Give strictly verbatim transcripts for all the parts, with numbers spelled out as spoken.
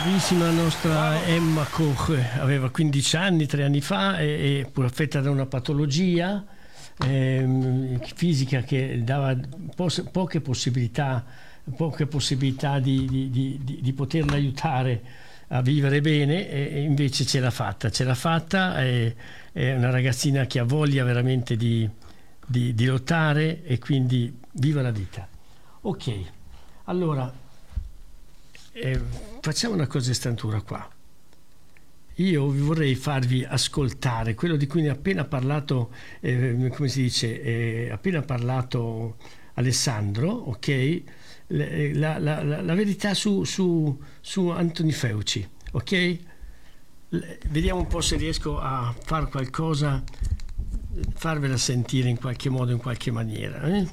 bravissima nostra Emma Koch, aveva quindici anni, tre anni fa, e, e pur affetta da una patologia eh, fisica che dava pos- poche possibilità, poche possibilità di, di, di, di poterla aiutare a vivere bene, e invece ce l'ha fatta, ce l'ha fatta, è, è una ragazzina che ha voglia veramente di, di, di lottare, e quindi viva la vita. Ok, allora eh, facciamo una cosa estantura qua. Io vi vorrei farvi ascoltare quello di cui ne ha appena parlato, eh, come si dice, eh, appena parlato Alessandro, ok? La, la, la, la verità su, su, su Anthony Fauci, ok? Vediamo un po' se riesco a far qualcosa, farvela sentire in qualche modo, in qualche maniera. Eh?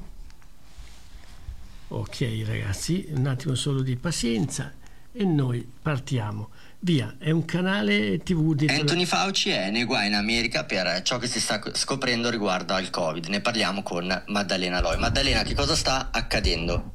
Ok ragazzi, un attimo solo di pazienza e noi partiamo. Via, è un canale tivù di... Anthony Fauci è nei guai in America per ciò che si sta scoprendo riguardo al Covid. Ne parliamo con Maddalena Loi. Maddalena, che cosa sta accadendo?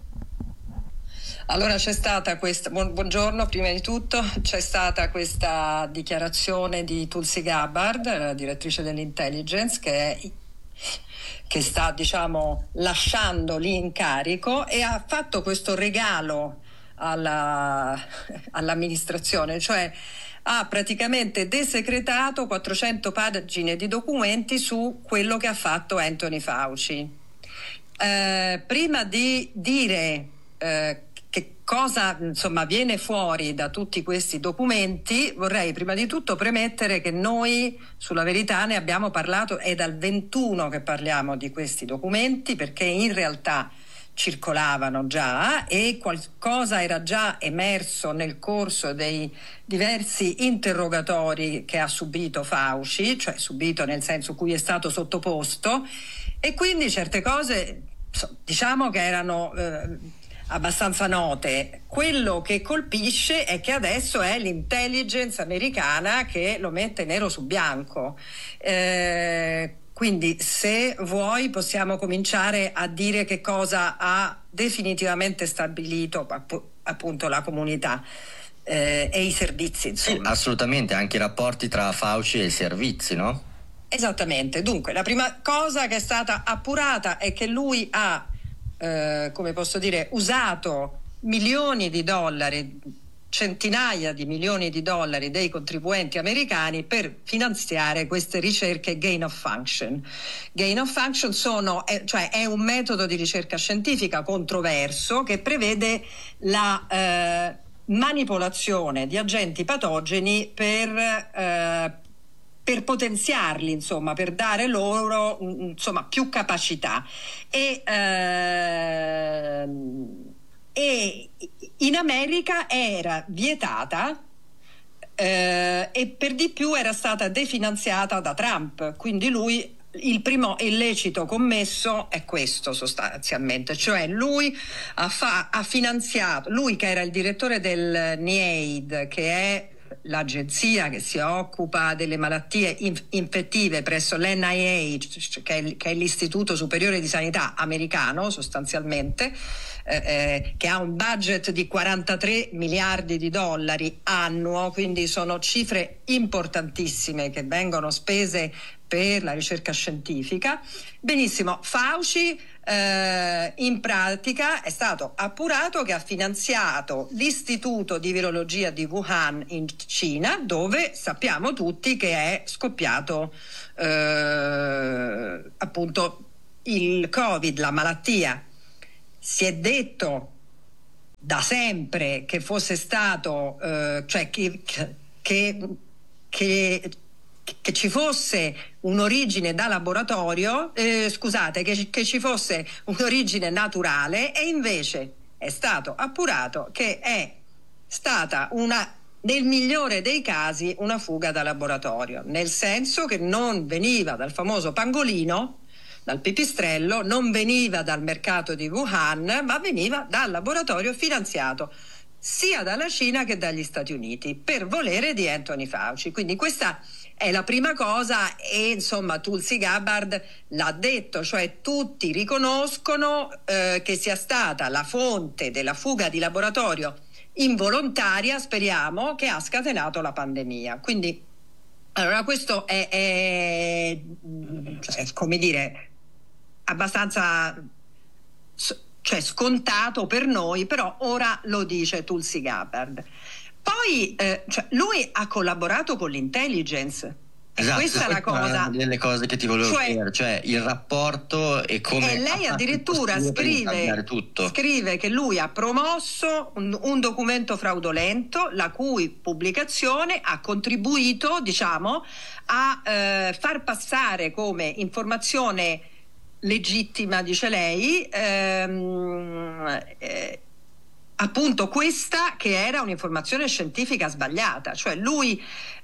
Allora c'è stata questa, buongiorno prima di tutto, c'è stata questa dichiarazione di Tulsi Gabbard, la direttrice dell'intelligence, che è, che sta diciamo lasciando l'incarico, e ha fatto questo regalo alla, all'amministrazione, cioè ha praticamente desecretato quattrocento pagine di documenti su quello che ha fatto Anthony Fauci. Eh, prima di dire eh, che cosa insomma viene fuori da tutti questi documenti, vorrei prima di tutto premettere che noi sulla Verità ne abbiamo parlato, è dal ventuno che parliamo di questi documenti, perché in realtà circolavano già e qualcosa era già emerso nel corso dei diversi interrogatori che ha subito Fauci, cioè subito nel senso cui è stato sottoposto, e quindi certe cose diciamo che erano eh, abbastanza note. Quello che colpisce è che adesso è l'intelligence americana che lo mette nero su bianco. Eh, quindi se vuoi possiamo cominciare a dire che cosa ha definitivamente stabilito appunto la comunità eh, e i servizi, insomma. Sì, assolutamente, anche i rapporti tra Fauci e i servizi, no? Esattamente. Dunque la prima cosa che è stata appurata è che lui ha Eh, come posso dire, usato milioni di dollari, centinaia di milioni di dollari dei contribuenti americani per finanziare queste ricerche gain of function. Gain of function sono, è, cioè è un metodo di ricerca scientifica controverso che prevede la eh, manipolazione di agenti patogeni per eh, per potenziarli, insomma, per dare loro insomma più capacità, e, eh, e in America era vietata eh, e per di più era stata definanziata da Trump, quindi lui il primo illecito commesso è questo sostanzialmente, cioè lui ha, fa, ha finanziato, lui che era il direttore del NIAID, che è l'agenzia che si occupa delle malattie inf- infettive presso l'N I H, che è, che è l'Istituto Superiore di Sanità americano sostanzialmente, eh, eh, che ha un budget di quarantatré miliardi di dollari annuo, quindi sono cifre importantissime che vengono spese per la ricerca scientifica. Benissimo, Fauci eh, in pratica è stato appurato che ha finanziato l'Istituto di Virologia di Wuhan in Cina, dove sappiamo tutti che è scoppiato eh, appunto il Covid, la malattia. Si è detto da sempre che fosse stato eh, cioè che, che, che che ci fosse un'origine da laboratorio, eh, scusate, che, che ci fosse un'origine naturale, e invece è stato appurato che è stata una, nel migliore dei casi, una fuga da laboratorio, nel senso che non veniva dal famoso pangolino, dal pipistrello, non veniva dal mercato di Wuhan, ma veniva dal laboratorio finanziato sia dalla Cina che dagli Stati Uniti per volere di Anthony Fauci. Quindi questa è la prima cosa, e insomma Tulsi Gabbard l'ha detto, cioè tutti riconoscono eh, che sia stata la fonte della fuga di laboratorio involontaria, speriamo, che ha scatenato la pandemia. Quindi allora questo è, è cioè, come dire, abbastanza cioè scontato per noi, però ora lo dice Tulsi Gabbard. Poi eh, cioè, lui ha collaborato con l'intelligence. Esatto, questa è la cosa, delle cose che ti volevo cioè, chiedere, cioè il rapporto e come. E lei addirittura scrive, scrive che lui ha promosso un, un documento fraudolento, la cui pubblicazione ha contribuito, diciamo, a eh, far passare come informazione legittima, dice lei, ehm, eh, appunto questa che era un'informazione scientifica sbagliata, cioè lui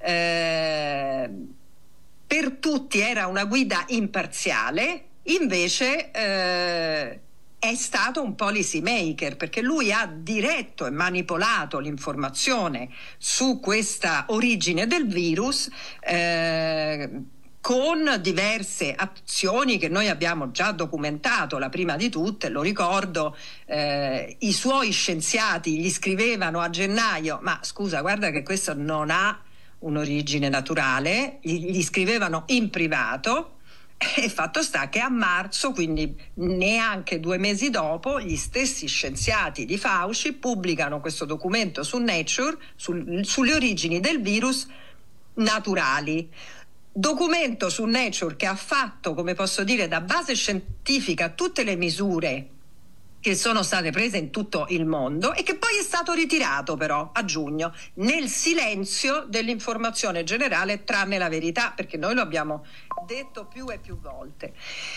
eh, per tutti era una guida imparziale, invece eh, è stato un policy maker, perché lui ha diretto e manipolato l'informazione su questa origine del virus eh, con diverse azioni che noi abbiamo già documentato. La prima di tutte, lo ricordo, eh, i suoi scienziati gli scrivevano a gennaio: ma scusa, guarda che questo non ha un'origine naturale, gli, gli scrivevano in privato, e fatto sta che a marzo, quindi neanche due mesi dopo, gli stessi scienziati di Fauci pubblicano questo documento su Nature sul, sulle origini del virus naturali. Documento su Nature che ha fatto, come posso dire, da base scientifica tutte le misure che sono state prese in tutto il mondo, e che poi è stato ritirato però a giugno nel silenzio dell'informazione generale, tranne la verità, perché noi lo abbiamo detto più e più volte.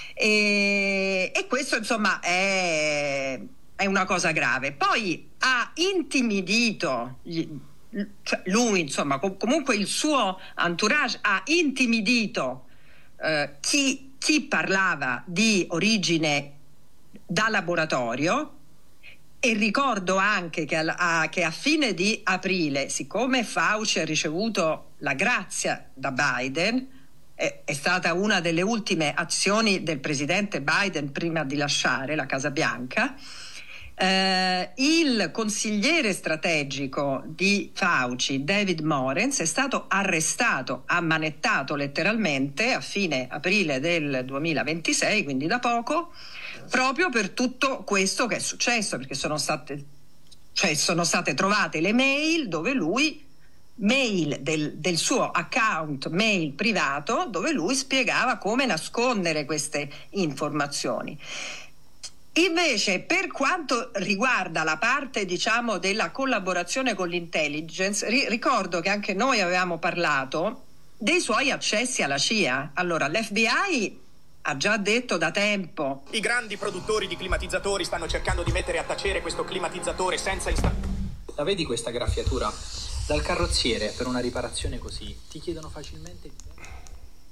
E, e questo insomma è, è una cosa grave. Poi ha intimidito gli, Cioè lui, insomma, comunque il suo entourage ha intimidito eh, chi, chi parlava di origine da laboratorio. E ricordo anche che a, a, che a fine di aprile, siccome Fauci ha ricevuto la grazia da Biden, è, è stata una delle ultime azioni del presidente Biden prima di lasciare la Casa Bianca, Uh, il consigliere strategico di Fauci, David Morens, è stato arrestato, ammanettato letteralmente a fine aprile del duemilaventisei, quindi da poco, proprio per tutto questo che è successo, perché sono state, cioè sono state trovate le mail dove lui mail del, del suo account mail privato, dove lui spiegava come nascondere queste informazioni. Invece, per quanto riguarda la parte, diciamo, della collaborazione con l'intelligence, ri- ricordo che anche noi avevamo parlato dei suoi accessi alla C I A. Allora, l'F B I ha già detto da tempo: i grandi produttori di climatizzatori stanno cercando di mettere a tacere questo climatizzatore senza insta- La vedi questa graffiatura? Dal carrozziere per una riparazione così ti chiedono facilmente